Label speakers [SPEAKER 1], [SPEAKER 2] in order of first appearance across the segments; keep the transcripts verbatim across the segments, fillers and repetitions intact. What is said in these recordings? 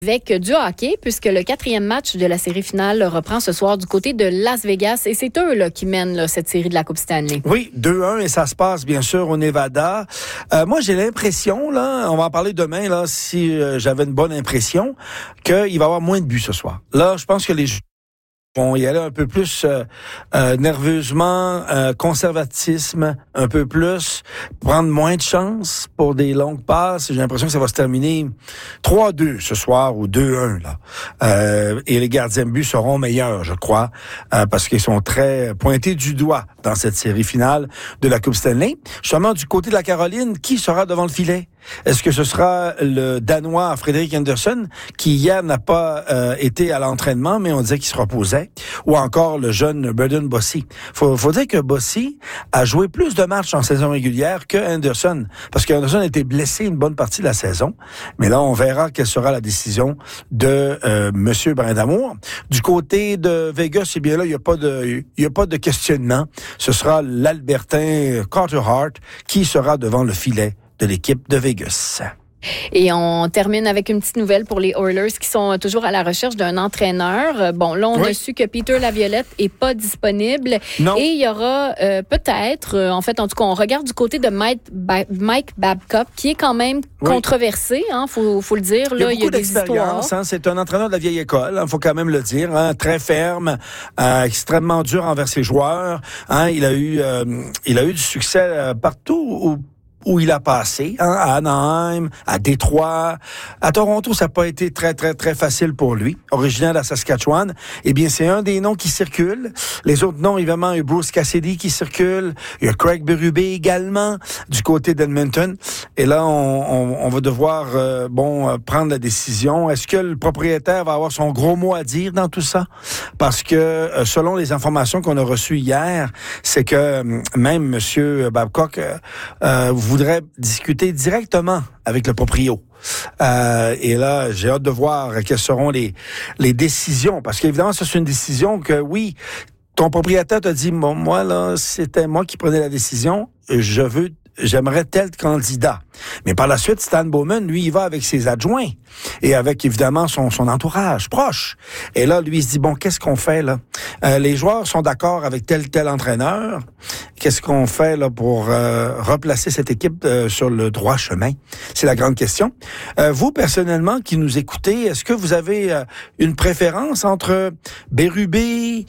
[SPEAKER 1] Avec du hockey, puisque le quatrième match de la série finale reprend ce soir du côté de Las Vegas. Et c'est eux là, qui mènent là, cette série de la Coupe Stanley.
[SPEAKER 2] Oui, deux un et ça se passe bien sûr au Nevada. Euh, moi, j'ai l'impression, là, on va en parler demain, là, si euh, j'avais une bonne impression, qu'il va y avoir moins de buts ce soir. Là, je pense que les vont y aller un peu plus euh, euh, nerveusement, euh, conservatisme, un peu plus, prendre moins de chance pour des longues passes. J'ai l'impression que ça va se terminer trois à deux ce soir ou deux à un là. Euh, et les gardiens de but seront meilleurs, je crois, euh, parce qu'ils sont très pointés du doigt dans cette série finale de la Coupe Stanley. Justement, du côté de la Caroline, qui sera devant le filet? Est-ce que ce sera le Danois Frederik Andersen, qui hier n'a pas euh, été à l'entraînement, mais on disait qu'il se reposait, ou encore le jeune Braden Bossy? Faut, faut dire que Bossy a joué plus de matchs en saison régulière que Andersen, parce qu'Anderson a été blessé une bonne partie de la saison. Mais là, on verra quelle sera la décision de euh, Monsieur Brindamour. Du côté de Vegas, eh bien là, il n'y a pas de, il y a pas de questionnement. Ce sera l'Albertain Carter Hart qui sera devant le filet de l'équipe de Vegas.
[SPEAKER 1] Et on termine avec une petite nouvelle pour les Oilers qui sont toujours à la recherche d'un entraîneur. Bon, là, on oui. a su que Peter Laviolette est pas disponible.
[SPEAKER 2] Non.
[SPEAKER 1] Et il y aura euh, peut-être, euh, en fait, en tout cas, on regarde du côté de Mike, ba- Mike Babcock, qui est quand même oui. controversé, hein, faut, faut le dire. Là,
[SPEAKER 2] il y a beaucoup
[SPEAKER 1] il y a des
[SPEAKER 2] d'expérience. Hein, c'est un entraîneur de la vieille école, hein, faut quand même le dire. Hein, très ferme, euh, extrêmement dur envers ses joueurs. Hein, il a eu, euh, il a eu du succès euh, partout où où il a passé, hein, à Anaheim, à Détroit, à Toronto, ça n'a pas été très, très, très facile pour lui. Originaire de la Saskatchewan, eh bien, c'est un des noms qui circulent. Les autres noms, évidemment, il y a Bruce Cassidy qui circule, il y a Craig Berube également, du côté d'Edmonton. Et là, on, on, on va devoir, euh, bon, prendre la décision. Est-ce que le propriétaire va avoir son gros mot à dire dans tout ça? Parce que, euh, selon les informations qu'on a reçues hier, c'est que euh, même M. Babcock euh, euh, voudrait discuter directement avec le proprio. Euh, et là, j'ai hâte de voir quelles seront les, les décisions. Parce qu'évidemment, ça, c'est une décision que, oui, ton propriétaire t'a dit, bon, moi, là, c'était moi qui prenais la décision. Je veux J'aimerais tel candidat. Mais par la suite, Stan Bowman, lui, il va avec ses adjoints et avec, évidemment, son, son entourage proche. Et là, lui, il se dit, bon, qu'est-ce qu'on fait, là? Euh, les joueurs sont d'accord avec tel, tel entraîneur. Qu'est-ce qu'on fait, là, pour euh, replacer cette équipe euh, sur le droit chemin? C'est la grande question. Euh, vous, personnellement, qui nous écoutez, est-ce que vous avez euh, une préférence entre Berube,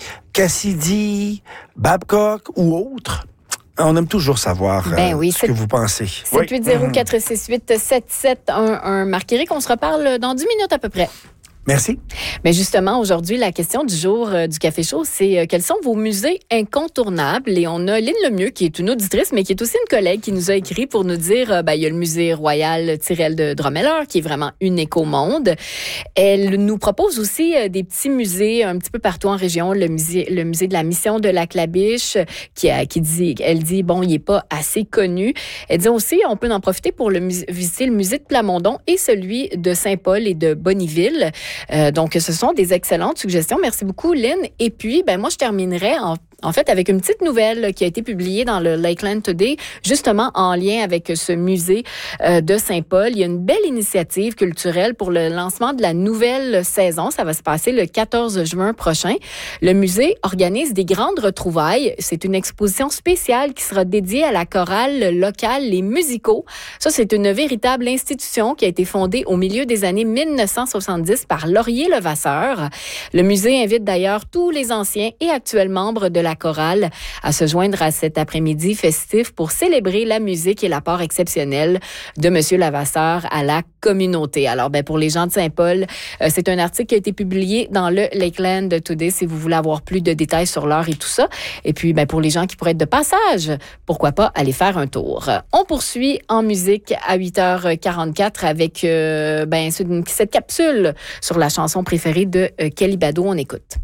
[SPEAKER 2] Cassidy, Babcock ou autre? On aime toujours savoir ben euh, oui, ce que vous pensez.
[SPEAKER 1] sept huit zéro quatre six huit sept sept un un. Marc Éric, on se reparle dans dix minutes à peu près.
[SPEAKER 2] Merci.
[SPEAKER 1] Mais justement, aujourd'hui, la question du jour euh, du Café Chaud, c'est euh, quels sont vos musées incontournables? Et on a Lynn Lemieux, qui est une auditrice, mais qui est aussi une collègue, qui nous a écrit pour nous dire, euh, ben, il y a le musée royal Tyrrell de Drumheller, qui est vraiment unique au monde. Elle nous propose aussi euh, des petits musées un petit peu partout en région. Le musée, le musée de la Mission de la Clabiche, qui, a, qui dit, elle dit, bon, il est pas assez connu. Elle dit aussi, on peut en profiter pour le mus- visiter le musée de Plamondon et celui de Saint-Paul et de Bonneville. Euh, donc, ce sont des excellentes suggestions. Merci beaucoup, Lynn. Et puis, ben moi, je terminerai en En fait, avec une petite nouvelle qui a été publiée dans le Lakeland Today, justement en lien avec ce musée euh, de Saint-Paul. Il y a une belle initiative culturelle pour le lancement de la nouvelle saison. Ça va se passer le quatorze juin prochain. Le musée organise des grandes retrouvailles. C'est une exposition spéciale qui sera dédiée à la chorale locale Les Musicaux. Ça, c'est une véritable institution qui a été fondée au milieu des années mille neuf cent soixante-dix par Laurier Levasseur. Le musée invite d'ailleurs tous les anciens et actuels membres de la chorale à se joindre à cet après-midi festif pour célébrer la musique et l'apport exceptionnel de Monsieur Levasseur à la communauté. Alors, ben, pour les gens de Saint-Paul, euh, c'est un article qui a été publié dans le Lakeland Today si vous voulez avoir plus de détails sur l'heure et tout ça. Et puis, ben, pour les gens qui pourraient être de passage, pourquoi pas aller faire un tour. On poursuit en musique à huit heures quarante-quatre avec euh, ben, cette capsule sur la chanson préférée de euh, Kelly Bado. On écoute.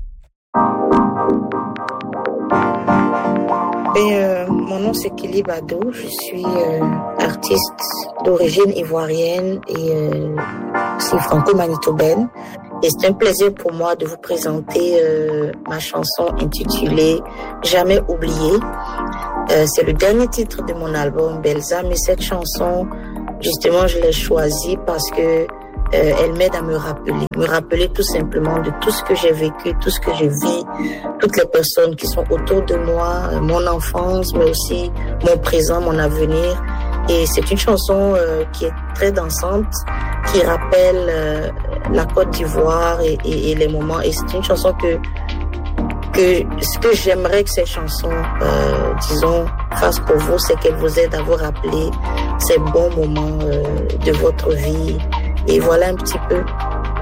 [SPEAKER 3] Et, euh, mon nom c'est Kelly Bado, je suis euh, artiste d'origine ivoirienne et euh, c'est franco-manitobaine. Et c'est un plaisir pour moi de vous présenter euh, ma chanson intitulée Jamais oublié. Euh, c'est le dernier titre de mon album Belza, mais cette chanson, justement, je l'ai choisie parce que euh, elle m'aide à me rappeler, me rappeler tout simplement de tout ce que j'ai vécu, tout ce que je vis, toutes les personnes qui sont autour de moi, mon enfance, mais aussi mon présent, mon avenir. Et c'est une chanson euh, qui est très dansante, qui rappelle euh, la Côte d'Ivoire et, et, et les moments. Et c'est une chanson que que ce que j'aimerais que ces chansons, euh, disons, fassent pour vous, c'est qu'elles vous aident à vous rappeler ces bons moments euh, de votre vie. Et voilà un petit peu